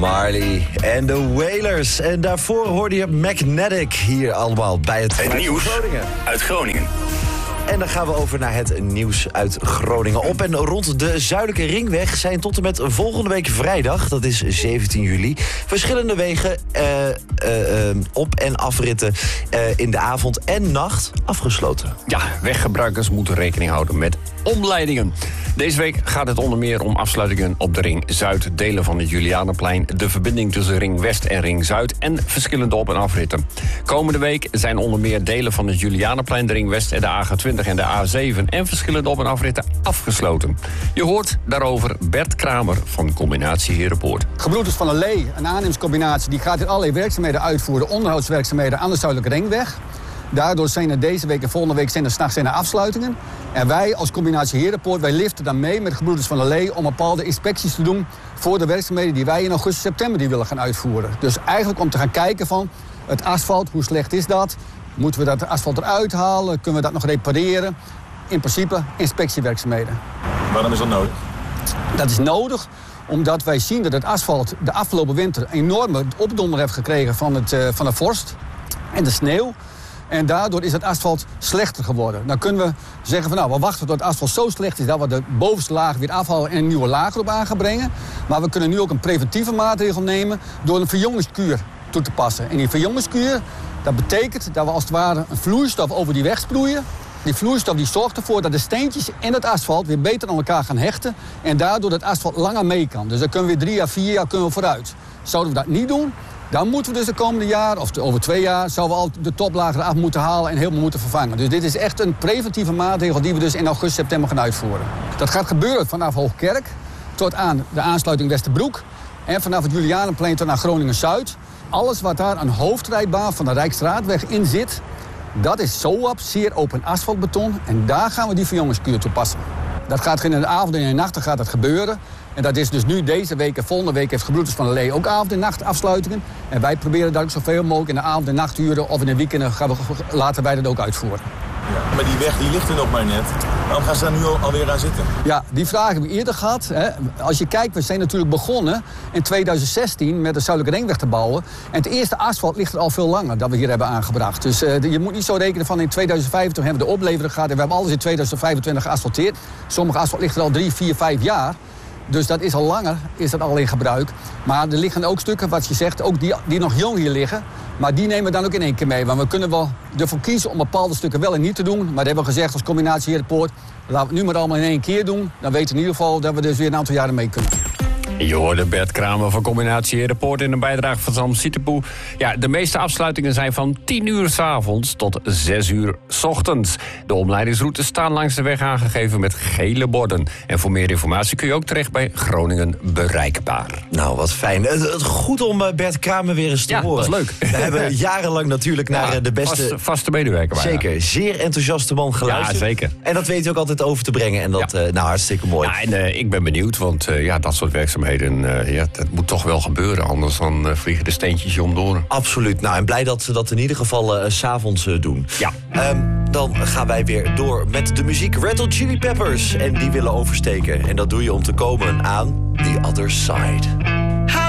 Marley en de Wailers. En daarvoor hoorde je Magnetic hier allemaal bij het nieuws Groningen. Uit Groningen. En dan gaan we over naar het nieuws uit Groningen. Op en rond de Zuidelijke Ringweg zijn tot en met volgende week vrijdag, dat is 17 juli... verschillende wegen op- en afritten in de avond en nacht afgesloten. Ja, weggebruikers moeten rekening houden met omleidingen. Deze week gaat het onder meer om afsluitingen op de Ring Zuid, delen van het Julianaplein, de verbinding tussen Ring West en Ring Zuid en verschillende op- en afritten. Komende week zijn onder meer delen van het Julianaplein, de Ring West en de A20 en de A7 en verschillende op- en afritten afgesloten. Je hoort daarover Bert Kramer van Combinatie Herenpoort. Gebroeders van der Lee, een aannemerscombinatie, die gaat hier allerlei werkzaamheden uitvoeren, onderhoudswerkzaamheden aan de Zuidelijke Ringweg. Daardoor zijn er deze week en volgende week zijn er 's nachts afsluitingen. En wij als Combinatie Herenpoort, wij liften dan mee met de Gebroeders van der Lee om bepaalde inspecties te doen voor de werkzaamheden die wij in augustus, september die willen gaan uitvoeren. Dus eigenlijk om te gaan kijken van het asfalt, hoe slecht is dat? Moeten we dat asfalt eruit halen? Kunnen we dat nog repareren? In principe inspectiewerkzaamheden. Waarom is dat nodig? Dat is nodig omdat wij zien dat het asfalt de afgelopen winter een enorme opdonder heeft gekregen van de vorst en de sneeuw. En daardoor is het asfalt slechter geworden. Dan kunnen we zeggen van we wachten tot het asfalt zo slecht is dat we de bovenste laag weer afhalen en een nieuwe laag erop aan gaan brengen. Maar we kunnen nu ook een preventieve maatregel nemen door een verjongingskuur toe te passen. En die verjongingskuur, dat betekent dat we als het ware een vloeistof over die weg sproeien. Die vloeistof die zorgt ervoor dat de steentjes in het asfalt weer beter aan elkaar gaan hechten. En daardoor het asfalt langer mee kan. Dus dan kunnen we 3 à 4 jaar kunnen we vooruit. Zouden we dat niet doen, dan moeten we dus de komende jaar, of over 2 jaar, zouden we al de toplagen eraf moeten halen en helemaal moeten vervangen. Dus dit is echt een preventieve maatregel die we dus in augustus, september gaan uitvoeren. Dat gaat gebeuren vanaf Hoogkerk tot aan de aansluiting Westerbroek. En vanaf het Julianaplein tot naar Groningen-Zuid. Alles wat daar een hoofdrijbaan van de Rijksstraatweg in zit, dat is SOAP, zeer open asfaltbeton. En daar gaan we die verjongingskuur toepassen. Dat gaat in de avond en in de nachten gaat dat gebeuren. En dat is dus nu deze week en volgende week heeft Gebroeders van der Lee ook avond- en nachtafsluitingen. En wij proberen dat ook zoveel mogelijk in de avond- en nachturen of in de weekenden laten wij dat ook uitvoeren. Ja, maar die weg die ligt er nog maar net. Waarom gaan ze daar nu alweer aan zitten? Ja, die vraag hebben we eerder gehad. Hè. Als je kijkt, we zijn natuurlijk begonnen in 2016 met de Zuidelijke Ringweg te bouwen. En het eerste asfalt ligt er al veel langer dat we hier hebben aangebracht. Dus je moet niet zo rekenen van in 2025 hebben we de oplevering gehad. En we hebben alles in 2025 geasfalteerd. Sommige asfalt ligt er al 3, 4, 5 jaar. Dus dat is al langer, is dat al in gebruik. Maar er liggen ook stukken, wat je zegt, ook die nog jong hier liggen. Maar die nemen we dan ook in één keer mee. Want we kunnen wel ervoor kiezen om bepaalde stukken wel en niet te doen. Maar dat hebben we gezegd als Combinatie Herenpoort, laten we het nu maar allemaal in één keer doen. Dan weten we in ieder geval dat we dus weer een aantal jaren mee kunnen. Je hoorde Bert Kramer van Combinatie Herenpoort in een bijdrage van Sam Sietepoe. Ja, de meeste afsluitingen zijn van 10 uur 's avonds tot 6 uur 's ochtends. De omleidingsroutes staan langs de weg aangegeven met gele borden. En voor meer informatie kun je ook terecht bij Groningen Bereikbaar. Nou, wat fijn. Het goed om Bert Kramer weer eens te horen. Ja, dat is leuk. We hebben jarenlang natuurlijk naar de beste... Vaste medewerker bijna. Zeker, zeer enthousiaste man geluisterd. Ja, zeker. En dat weet hij ook altijd over te brengen. En dat, hartstikke mooi. Ja, en ik ben benieuwd, want dat soort werkzaamheden, dat moet toch wel gebeuren. Anders dan vliegen de steentjes je om door. Absoluut. Nou, en blij dat ze dat in ieder geval 's avonds doen. Ja. Dan gaan wij weer door met de muziek Red Hot Chili Peppers. En die willen oversteken. En dat doe je om te komen aan The Other Side.